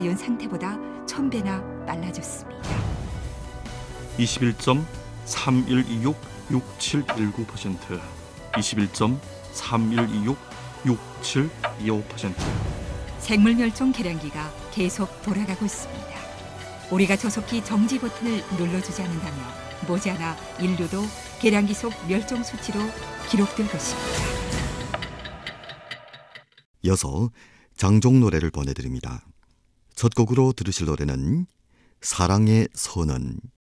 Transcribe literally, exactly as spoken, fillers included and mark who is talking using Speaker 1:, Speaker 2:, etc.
Speaker 1: 연 상태보다 천 배나 빨라졌습니다.
Speaker 2: 이십일 점 삼일이육 육칠일구 퍼센트, 이십일 점 삼일이육 육칠이오 퍼센트.
Speaker 1: 생물 멸종 계량기가 계속 돌아가고 있습니다. 우리가 조속히 정지 버튼을 눌러주지 않는다면 머지않아 인류도 계량기 속 멸종 수치로 기록될 것입니다.
Speaker 3: 이어서 장종 노래를 보내드립니다. 첫 곡으로 들으실 노래는 사랑의 선언.